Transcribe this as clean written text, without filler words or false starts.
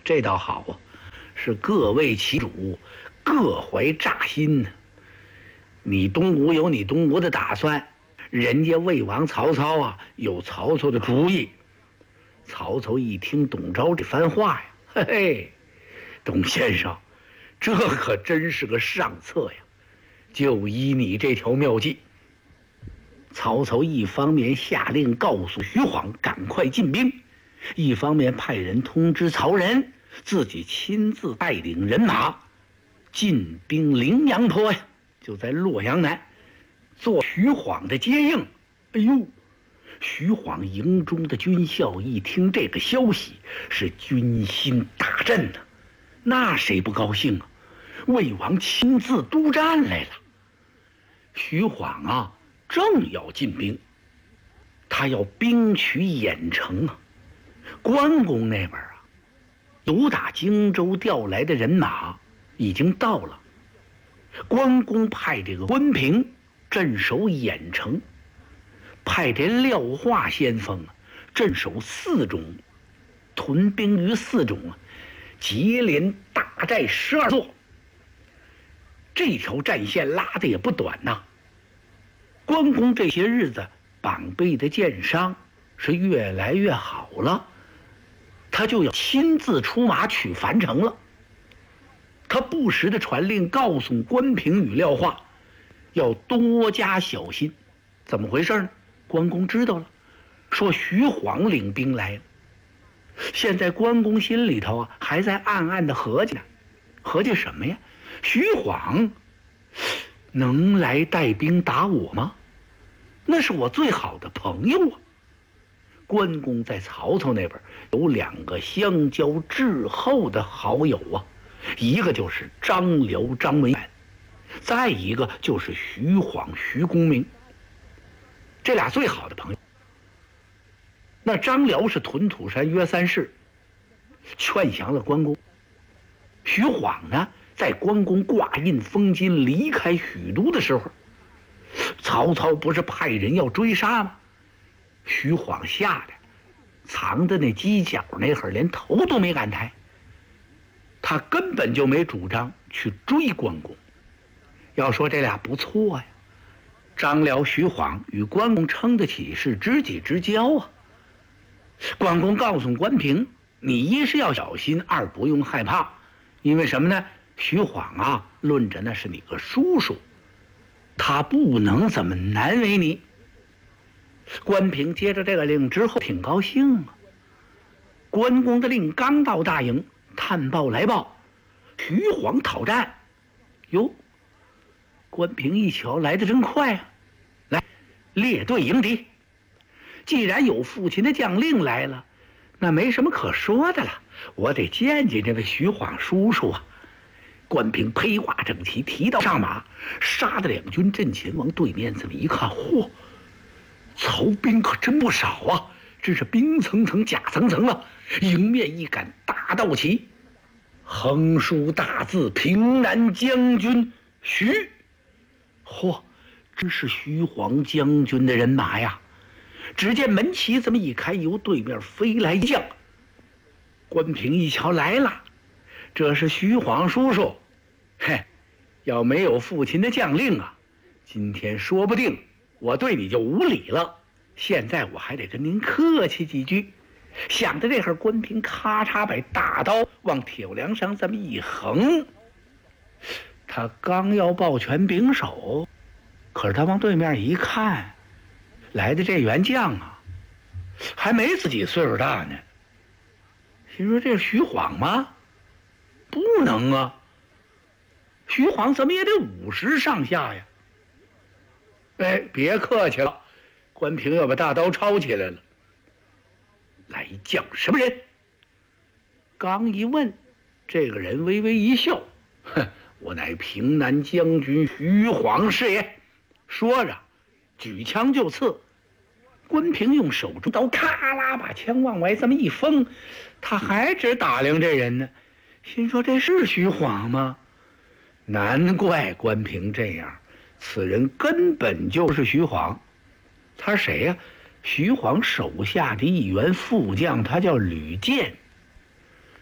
这倒好啊，是各为其主，各怀乍心呢。你东吴有你东吴的打算，人家魏王曹操啊有曹操的主意。曹操一听董昭这番话呀，嘿嘿，董先生，这可真是个上策呀！就依你这条妙计。曹操一方面下令告诉徐晃赶快进兵，一方面派人通知曹仁，自己亲自带领人马进兵陵阳坡呀，就在洛阳南做徐晃的接应。哎呦，徐晃营中的军校一听这个消息，是军心大振呐，那谁不高兴啊？魏王亲自督战来了。徐晃啊正要进兵，他要兵取郾城啊。关公那边啊，由打荆州调来的人马已经到了。关公派这个关平镇守郾城，派这廖化先锋啊镇守泗中，屯兵于泗中啊，接连大寨12座。这条战线拉得也不短呐。关公这些日子绑背的箭伤是越来越好了，他就要亲自出马取樊城了。他不时的传令告诉关平与廖化，要多加小心。怎么回事呢？关公知道了，说徐晃领兵来了。现在关公心里头啊还在暗暗的合计呢，合计什么呀？徐晃能来带兵打我吗？那是我最好的朋友啊。关公在曹操那边有2个相交至厚的好友啊，一个就是张辽张文远，再一个就是徐晃徐公明，这俩最好的朋友。那张辽是屯土山约3世，劝降了关公。徐晃呢，在关公挂印封金离开许都的时候，曹操不是派人要追杀吗？徐晃吓得藏在那犄角那会儿，连头都没敢抬。他根本就没主张去追关公。要说这俩不错呀，张辽徐晃与关公称得起是知己之交啊。关公告诉关平，你一是要小心，二不用害怕。因为什么呢？徐晃啊论着那是你个叔叔，他不能怎么难为你。关平接着这个令之后挺高兴啊。关公的令刚到大营，探报来报，徐晃讨战。哟，关平一瞧来得真快啊，来列队迎敌。既然有父亲的将令来了，那没什么可说的了，我得见见这位徐晃叔叔啊。关平披挂整齐，提刀上马，杀得2军阵前，往对面这么一看，嚯，曹兵可真不少啊，真是兵层层甲层层啊。迎面一杆大道旗，横书大字平南将军徐。嚯，真是徐晃将军的人马呀。只见门旗这么一开，由对面飞来一将。关平一瞧来了，这是徐晃叔叔。嘿，要没有父亲的将令啊，今天说不定我对你就无礼了。现在我还得跟您客气几句。想着这会儿，关平咔嚓把大刀往铁梁上这么一横，他刚要抱拳拱手，可是他往对面一看，来的这员将啊还没自己岁数大呢。心说这是徐晃吗？不能啊，徐晃怎么也得50上下呀。哎，别客气了，关平要把大刀抄起来了。来将什么人？刚一问，这个人微微一笑，哼，我乃平南将军徐晃是也。说着举枪就刺。关平用手中刀咔啦把枪往外这么一封，他还只打量这人呢，心说这是徐晃吗？难怪关平这样，此人根本就是徐晃。他是谁呀？徐晃手下的一员副将，他叫吕健。